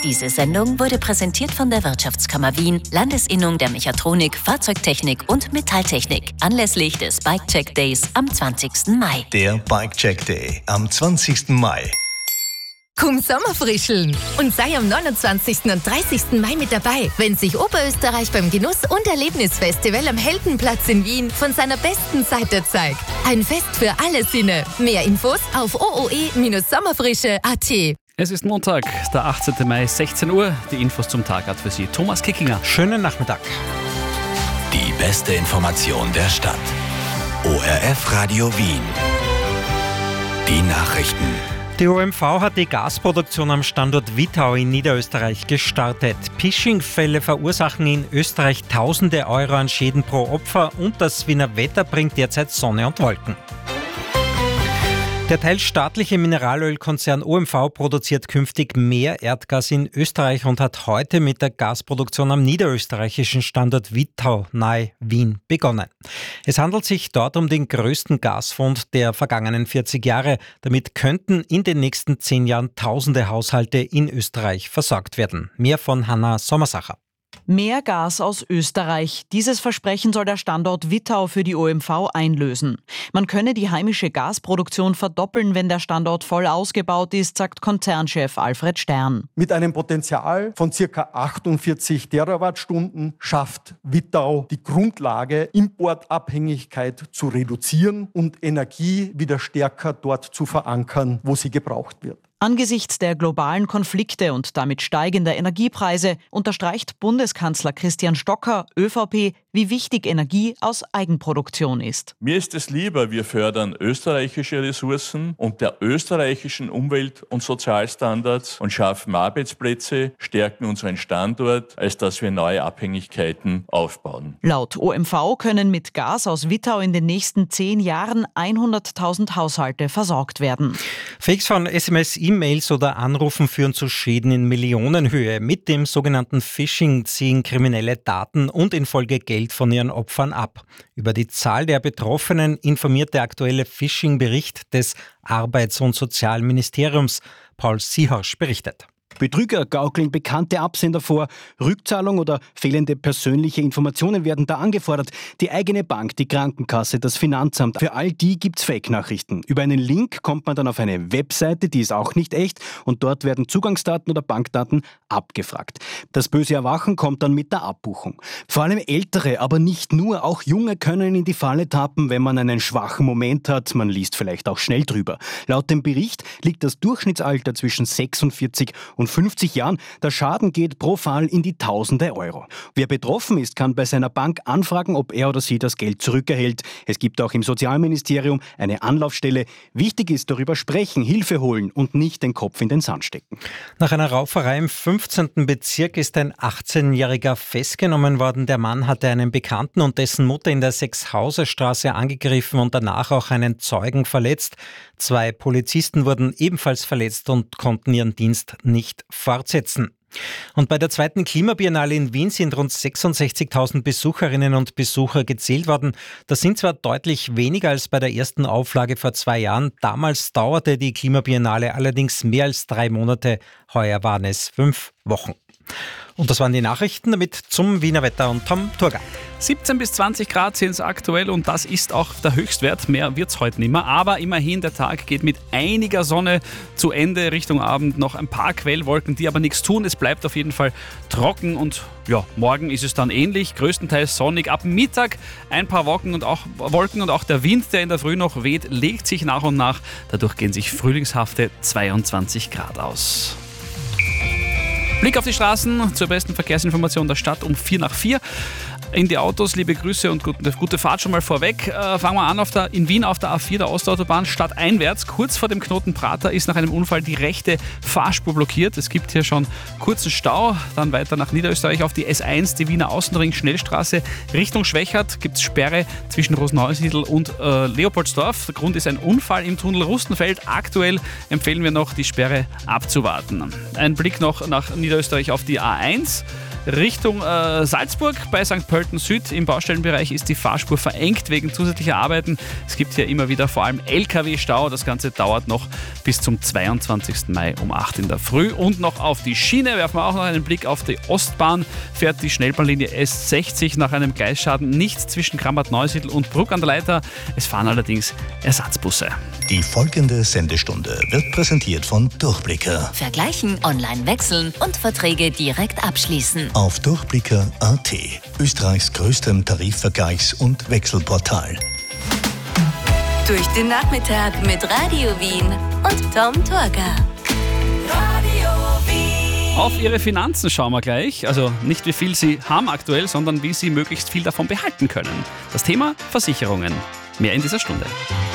Diese Sendung wurde präsentiert von der Wirtschaftskammer Wien, Landesinnung der Mechatronik, Fahrzeugtechnik und Metalltechnik, anlässlich des Bike-Check Days am 20. Mai. Der Bike-Check Day am 20. Mai. Komm Sommerfrischeln und sei am 29. und 30. Mai mit dabei, wenn sich Oberösterreich beim Genuss- und Erlebnisfestival am Heldenplatz in Wien von seiner besten Seite zeigt. Ein Fest für alle Sinne. Mehr Infos auf ooe-sommerfrische.at. Es ist Montag, der 18. Mai, 16 Uhr. Die Infos zum Tag hat für Sie Thomas Kickinger. Schönen Nachmittag. Die beste Information der Stadt. ORF Radio Wien. Die Nachrichten. Die OMV hat die Gasproduktion am Standort Wittau in Niederösterreich gestartet. Phishing-Fälle verursachen in Österreich Tausende Euro an Schäden pro Opfer und das Wiener Wetter bringt derzeit Sonne und Wolken. Der teilstaatliche Mineralölkonzern OMV produziert künftig mehr Erdgas in Österreich und hat heute mit der Gasproduktion am niederösterreichischen Standort Wittau nahe Wien begonnen. Es handelt sich dort um den größten Gasfund der vergangenen 40 Jahre. Damit könnten in den nächsten 10 Jahren tausende Haushalte in Österreich versorgt werden. Mehr von Hanna Sommersacher. Mehr Gas aus Österreich. Dieses Versprechen soll der Standort Wittau für die OMV einlösen. Man könne die heimische Gasproduktion verdoppeln, wenn der Standort voll ausgebaut ist, sagt Konzernchef Alfred Stern. Mit einem Potenzial von ca. 48 Terawattstunden schafft Wittau die Grundlage, Importabhängigkeit zu reduzieren und Energie wieder stärker dort zu verankern, wo sie gebraucht wird. Angesichts der globalen Konflikte und damit steigender Energiepreise unterstreicht Bundeskanzler Christian Stocker, ÖVP, wie wichtig Energie aus Eigenproduktion ist. Mir ist es lieber, wir fördern österreichische Ressourcen und der österreichischen Umwelt- und Sozialstandards und schaffen Arbeitsplätze, stärken unseren Standort, als dass wir neue Abhängigkeiten aufbauen. Laut OMV können mit Gas aus Wittau in den nächsten 10 Jahren 100.000 Haushalte versorgt werden. Fakes von SMS, E-Mails oder Anrufen führen zu Schäden in Millionenhöhe. Mit dem sogenannten Phishing ziehen Kriminelle Daten und in Folge Geld von ihren Opfern ab. Über die Zahl der Betroffenen informiert der aktuelle Phishing-Bericht des Arbeits- und Sozialministeriums. Paul Siehaus berichtet. Betrüger gaukeln bekannte Absender vor, Rückzahlung oder fehlende persönliche Informationen werden da angefordert. Die eigene Bank, die Krankenkasse, das Finanzamt. Für all die gibt's Fake-Nachrichten. Über einen Link kommt man dann auf eine Webseite, die ist auch nicht echt und dort werden Zugangsdaten oder Bankdaten abgefragt. Das böse Erwachen kommt dann mit der Abbuchung. Vor allem Ältere, aber nicht nur, auch Junge können in die Falle tappen, wenn man einen schwachen Moment hat. Man liest vielleicht auch schnell drüber. Laut dem Bericht liegt das Durchschnittsalter zwischen 46 und 50 Jahren. Der Schaden geht pro Fall in die Tausende Euro. Wer betroffen ist, kann bei seiner Bank anfragen, ob er oder sie das Geld zurückerhält. Es gibt auch im Sozialministerium eine Anlaufstelle. Wichtig ist, darüber sprechen, Hilfe holen und nicht den Kopf in den Sand stecken. Nach einer Rauferei im 15. Bezirk ist ein 18-Jähriger festgenommen worden. Der Mann hatte einen Bekannten und dessen Mutter in der Sechshauserstraße angegriffen und danach auch einen Zeugen verletzt. 2 Polizisten wurden ebenfalls verletzt und konnten ihren Dienst nicht fortsetzen. Und bei der 2. Klimabiennale in Wien sind rund 66.000 Besucherinnen und Besucher gezählt worden. Das sind zwar deutlich weniger als bei der ersten Auflage vor 2 Jahren. Damals dauerte die Klimabiennale allerdings mehr als 3 Monate. Heuer waren es 5 Wochen. Und das waren die Nachrichten, damit zum Wiener Wetter und Tom Turga. 17 bis 20 Grad sind es aktuell und das ist auch der Höchstwert. Mehr wird es heute nicht mehr. Aber immerhin, der Tag geht mit einiger Sonne zu Ende. Richtung Abend noch ein paar Quellwolken, die aber nichts tun. Es bleibt auf jeden Fall trocken und ja, morgen ist es dann ähnlich. Größtenteils sonnig. Ab Mittag ein paar Wolken und auch der Wind, der in der Früh noch weht, legt sich nach und nach. Dadurch gehen sich frühlingshafte 22 Grad aus. Blick auf die Straßen zur besten Verkehrsinformation der Stadt um 4:04. In die Autos, liebe Grüße und gute Fahrt schon mal vorweg. Fangen wir an in Wien auf der A4, der Ostautobahn, stadteinwärts. Kurz vor dem Knoten Prater ist nach einem Unfall die rechte Fahrspur blockiert. Es gibt hier schon kurzen Stau. Dann weiter nach Niederösterreich auf die S1, die Wiener Außenring Schnellstraße Richtung Schwächert. Gibt es Sperre zwischen Rosenhausiedl und Leopoldsdorf. Der Grund ist ein Unfall im Tunnel Rustenfeld. Aktuell empfehlen wir noch, die Sperre abzuwarten. Ein Blick noch nach Niederösterreich auf die A1. Richtung Salzburg bei St. Pölten Süd im Baustellenbereich ist die Fahrspur verengt wegen zusätzlicher Arbeiten. Es gibt hier immer wieder vor allem LKW-Stau. Das Ganze dauert noch bis zum 22. Mai um 8 in der Früh. Und noch auf die Schiene werfen wir auch noch einen Blick auf die Ostbahn. Fährt die Schnellbahnlinie S60 nach einem Gleisschaden nicht zwischen Krampart-Neusiedl und Bruck an der Leitha. Es fahren allerdings Ersatzbusse. Die folgende Sendestunde wird präsentiert von Durchblicker. Vergleichen, online wechseln und Verträge direkt abschließen. Auf Durchblicker.at, Österreichs größtem Tarifvergleichs- und Wechselportal. Durch den Nachmittag mit Radio Wien und Tom Torgau. Auf Ihre Finanzen schauen wir gleich. Also nicht wie viel Sie haben aktuell, sondern wie Sie möglichst viel davon behalten können. Das Thema Versicherungen. Mehr in dieser Stunde.